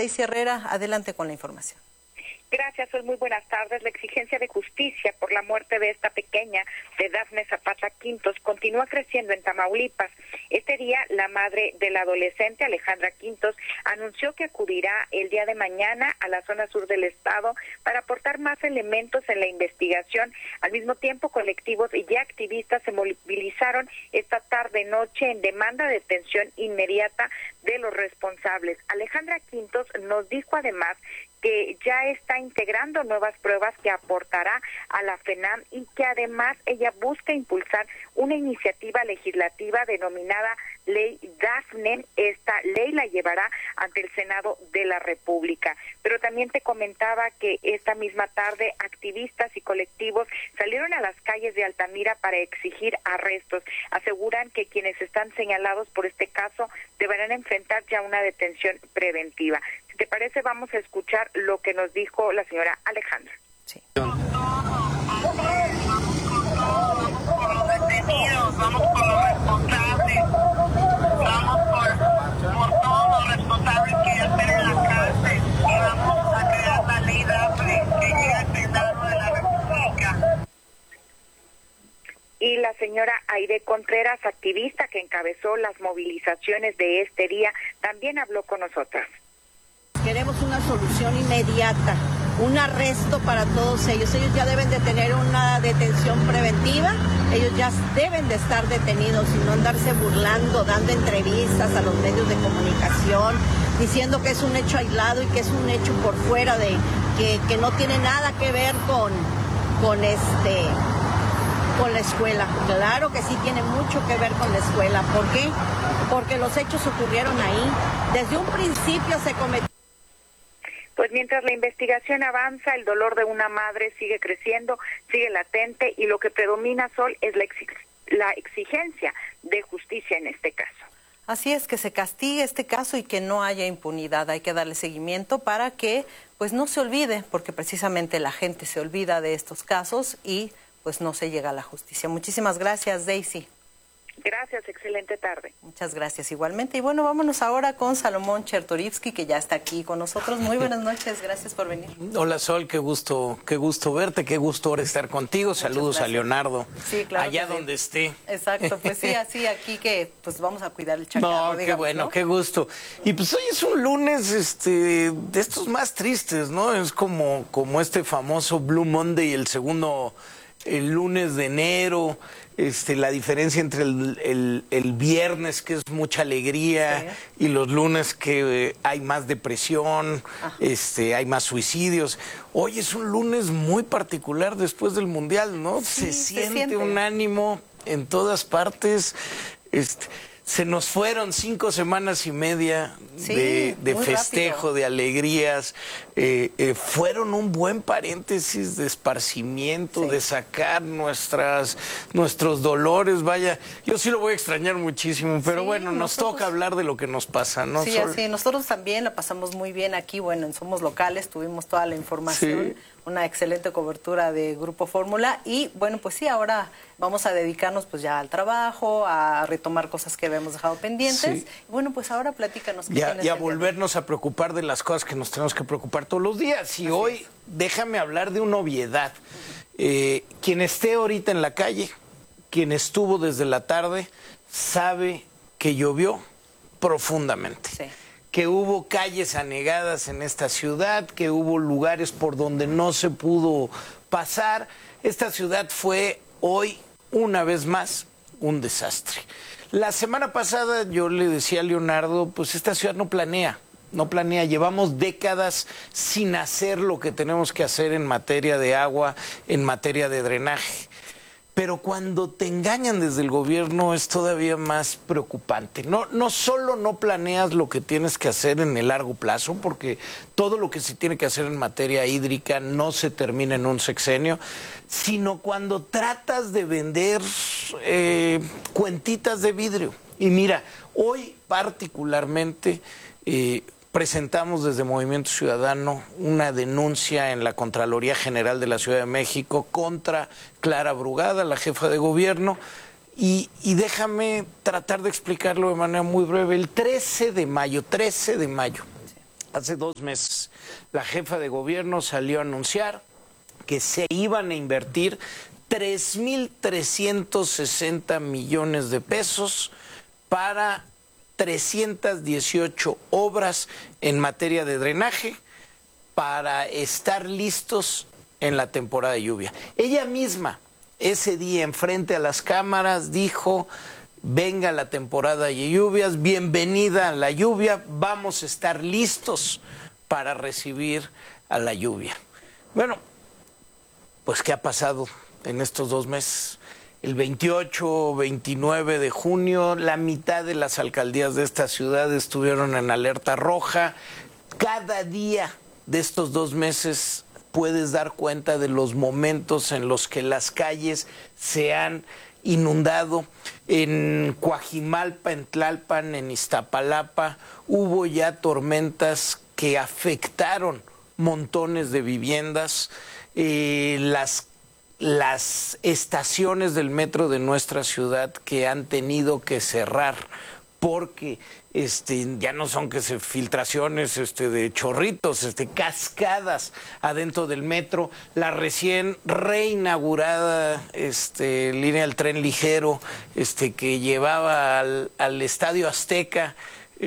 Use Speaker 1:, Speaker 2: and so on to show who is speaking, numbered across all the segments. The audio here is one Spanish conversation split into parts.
Speaker 1: Daisy Herrera, adelante con la información.
Speaker 2: Gracias, Sol. Muy buenas tardes. La exigencia de justicia por la muerte de esta pequeña, de Dafne Zapata Quintos, continúa creciendo en Tamaulipas. Este día, la madre de la adolescente, Alejandra Quintos, anunció que acudirá el día de mañana a la zona sur del estado para aportar más elementos en la investigación. Al mismo tiempo, colectivos y activistas se movilizaron esta tarde-noche en demanda de detención inmediata de los responsables. Alejandra Quintos nos dijo además que ya está integrando nuevas pruebas que aportará a la FENAM y que además ella busca impulsar una iniciativa legislativa denominada Ley Dafne. Esta ley la llevará ante el Senado de la República. Pero también te comentaba que esta misma tarde activistas y colectivos salieron a las calles de Altamira para exigir arrestos. Aseguran que quienes están señalados por este caso deberán enfrentar ya una detención preventiva. Si te parece, vamos a escuchar lo que nos dijo la señora Alejandra.
Speaker 1: Sí.
Speaker 3: Vamos por los detenidos, vamos por los responsables, vamos por todos los responsables que ya estén en la cárcel y vamos a crear la ley Dafne que llegue al Senado de la República.
Speaker 2: Y la señora Aide Contreras, activista que encabezó las movilizaciones de este día, también habló con nosotras.
Speaker 4: Queremos una solución inmediata, un arresto para todos ellos. Ellos ya deben de tener una detención preventiva, ellos ya deben de estar detenidos y no andarse burlando, dando entrevistas a los medios de comunicación, diciendo que es un hecho aislado y que es un hecho por fuera de que no tiene nada que ver con la escuela. Claro que sí tiene mucho que ver con la escuela. ¿Por qué? Porque los hechos ocurrieron ahí. Desde un principio se cometió.
Speaker 2: Pues mientras la investigación avanza, el dolor de una madre sigue creciendo, sigue latente y lo que predomina, Sol, es la exigencia de justicia en este caso.
Speaker 1: Así es, que se castigue este caso y que no haya impunidad. Hay que darle seguimiento para que pues no se olvide, porque precisamente la gente se olvida de estos casos y pues no se llega a la justicia. Muchísimas gracias, Daisy.
Speaker 2: Gracias, excelente tarde.
Speaker 1: Muchas gracias igualmente. Y bueno, vámonos ahora con Salomón Chertorivsky, que ya está aquí con nosotros. Muy buenas noches, gracias por venir.
Speaker 5: Hola Sol, qué gusto verte, qué gusto ahora estar contigo. Saludos a Leonardo,
Speaker 1: sí, claro,
Speaker 5: allá donde esté.
Speaker 1: Exacto, pues sí, así aquí que pues vamos a cuidar el chacarro.
Speaker 5: No,
Speaker 1: digamos,
Speaker 5: qué bueno,
Speaker 1: ¿no?
Speaker 5: qué gusto. Y pues hoy es un lunes de estos más tristes, ¿no? Es como este famoso Blue Monday, el lunes de enero. La diferencia entre el viernes, que es mucha alegría, sí, y los lunes que hay más depresión, hay más suicidios. Hoy es un lunes muy particular después del Mundial, ¿no?
Speaker 1: Sí,
Speaker 5: se siente un ánimo en todas partes. Se nos fueron 5 semanas y media de festejo, rápido, de alegrías. Fueron un buen paréntesis de esparcimiento, sí, de sacar nuestros dolores. Vaya, yo sí lo voy a extrañar muchísimo, pero sí, bueno, nos toca hablar de lo que nos pasa, ¿no?
Speaker 1: Sí, así, nosotros también la pasamos muy bien aquí, bueno, en Somos Locales tuvimos toda la información, sí, una excelente cobertura de Grupo Fórmula y bueno, pues sí, ahora vamos a dedicarnos pues ya al trabajo, a retomar cosas que habíamos dejado pendientes. Sí. Bueno, pues ahora platícanos.
Speaker 5: Y a volvernos a preocupar de las cosas que nos tenemos que preocupar todos los días. Y así hoy, es, déjame hablar de una obviedad. Quien esté ahorita en la calle, quien estuvo desde la tarde, sabe que llovió profundamente. Sí. Que hubo calles anegadas en esta ciudad, que hubo lugares por donde no se pudo pasar. Esta ciudad fue hoy, una vez más, un desastre. La semana pasada yo le decía a Leonardo, pues esta ciudad no planea, llevamos décadas sin hacer lo que tenemos que hacer en materia de agua, en materia de drenaje. Pero cuando te engañan desde el gobierno es todavía más preocupante. No solo no planeas lo que tienes que hacer en el largo plazo, porque todo lo que se tiene que hacer en materia hídrica no se termina en un sexenio, sino cuando tratas de vender cuentitas de vidrio. Y mira, hoy particularmente presentamos desde Movimiento Ciudadano una denuncia en la Contraloría General de la Ciudad de México contra Clara Brugada, la jefa de gobierno, y déjame tratar de explicarlo de manera muy breve. El 13 de mayo, Hace 2 meses, la jefa de gobierno salió a anunciar que se iban a invertir 3,360 millones de pesos para 318 obras en materia de drenaje para estar listos en la temporada de lluvia. Ella misma, ese día, enfrente a las cámaras, dijo: venga la temporada de lluvias, bienvenida a la lluvia, vamos a estar listos para recibir a la lluvia. Bueno, pues ¿qué ha pasado en estos 2 meses? El 28, 29 de junio, la mitad de las alcaldías de esta ciudad estuvieron en alerta roja. Cada día de estos 2 meses puedes dar cuenta de los momentos en los que las calles se han inundado. En Coajimalpa, en Tlalpan, en Iztapalapa, hubo ya tormentas que afectaron montones de viviendas. Las estaciones del metro de nuestra ciudad que han tenido que cerrar porque ya no son filtraciones de chorritos, cascadas adentro del metro. La recién reinaugurada línea del tren ligero que llevaba al Estadio Azteca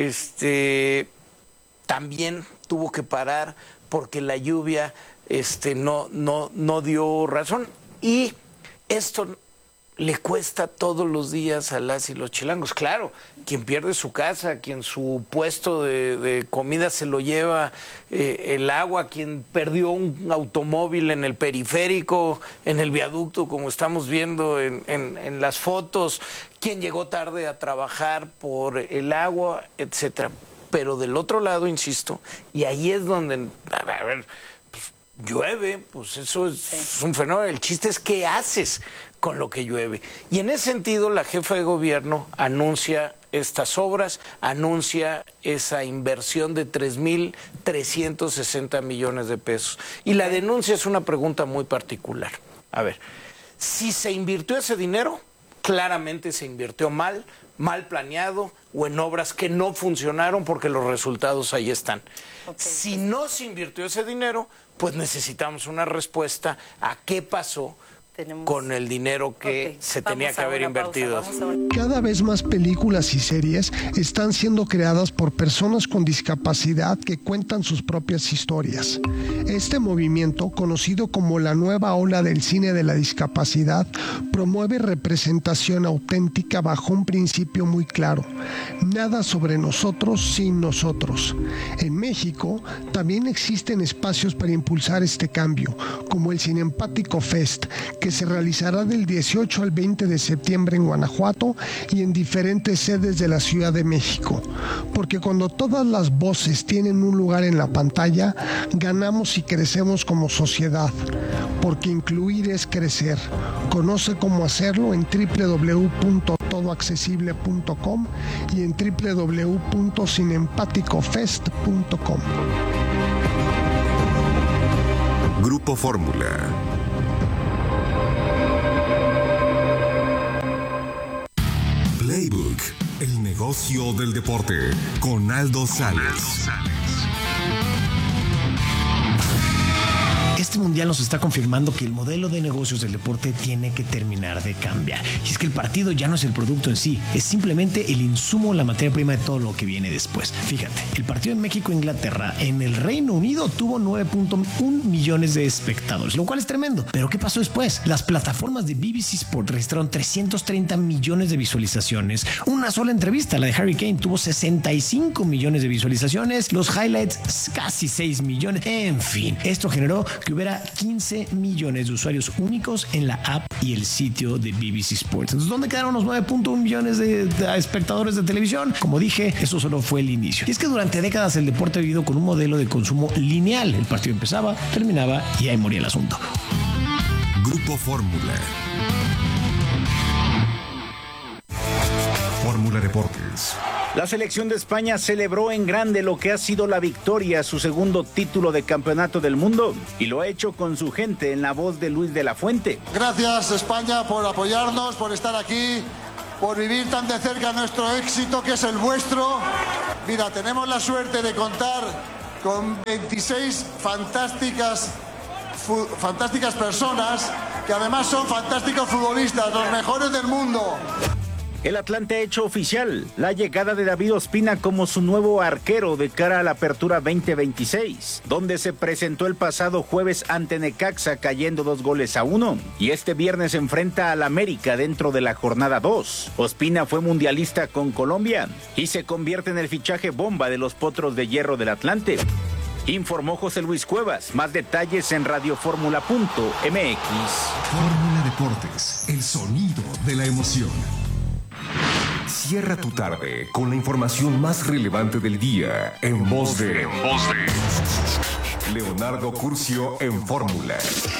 Speaker 5: también tuvo que parar porque la lluvia no dio razón. Y esto le cuesta todos los días a las y los chilangos. Claro, quien pierde su casa, quien su puesto de comida se lo lleva el agua, quien perdió un automóvil en el periférico, en el viaducto, como estamos viendo en las fotos, quien llegó tarde a trabajar por el agua, etcétera. Pero del otro lado, insisto, y ahí es donde, a ver, pues, llueve, pues eso es un fenómeno. El chiste es qué haces con lo que llueve. Y en ese sentido, la jefa de gobierno anuncia estas obras, anuncia esa inversión de 3,360 millones de pesos. Y la denuncia es una pregunta muy particular. A ver, si se invirtió ese dinero, claramente se invirtió mal planeado o en obras que no funcionaron porque los resultados ahí están. Si no se invirtió ese dinero, pues necesitamos una respuesta a qué pasó con el dinero que se tenía que haber invertido.
Speaker 6: Cada vez más películas y series están siendo creadas por personas con discapacidad que cuentan sus propias historias. Este movimiento, conocido como la nueva ola del cine de la discapacidad, promueve representación auténtica bajo un principio muy claro: nada sobre nosotros sin nosotros. En México también existen espacios para impulsar este cambio, como el Cinempático Fest, que se realizará del 18 al 20 de septiembre en Guanajuato y en diferentes sedes de la Ciudad de México. Porque cuando todas las voces tienen un lugar en la pantalla, ganamos y crecemos como sociedad. Porque incluir es crecer. Conoce cómo hacerlo en www.todoaccesible.com y en www.cinempaticofest.com.
Speaker 7: Grupo Fórmula. Playbook, el negocio del deporte, con Aldo Sales.
Speaker 8: Este mundial nos está confirmando que el modelo de negocios del deporte tiene que terminar de cambiar. Y es que el partido ya no es el producto en sí, es simplemente el insumo, la materia prima de todo lo que viene después. Fíjate, el partido en México-Inglaterra en el Reino Unido tuvo 9.1 millones de espectadores, lo cual es tremendo. Pero ¿qué pasó después? Las plataformas de BBC Sport registraron 330 millones de visualizaciones. Una sola entrevista, la de Harry Kane, tuvo 65 millones de visualizaciones. Los highlights, casi 6 millones. En fin, esto generó que hubiera 15 millones de usuarios únicos en la app y el sitio de BBC Sports. Entonces, ¿dónde quedaron los 9.1 millones de espectadores de televisión? Como dije, eso solo fue el inicio. Y es que durante décadas el deporte ha vivido con un modelo de consumo lineal. El partido empezaba, terminaba y ahí moría el asunto.
Speaker 7: Grupo Fórmula. Fórmula Deportes.
Speaker 9: La selección de España celebró en grande lo que ha sido la victoria, su segundo título de campeonato del mundo, y lo ha hecho con su gente en la voz de Luis de la Fuente.
Speaker 10: Gracias, España, por apoyarnos, por estar aquí, por vivir tan de cerca nuestro éxito, que es el vuestro. Mira, tenemos la suerte de contar con 26 fantásticas personas que además son fantásticos futbolistas, los mejores del mundo.
Speaker 9: El Atlante ha hecho oficial la llegada de David Ospina como su nuevo arquero de cara a la Apertura 2026, donde se presentó el pasado jueves ante Necaxa cayendo 2-1, y este viernes se enfrenta al América dentro de la jornada 2. Ospina fue mundialista con Colombia y se convierte en el fichaje bomba de los Potros de Hierro del Atlante. Informó José Luis Cuevas. Más detalles en radioformula.mx.
Speaker 7: Fórmula Deportes, el sonido de la emoción. Cierra tu tarde con la información más relevante del día en voz de Leonardo Curcio en Fórmula.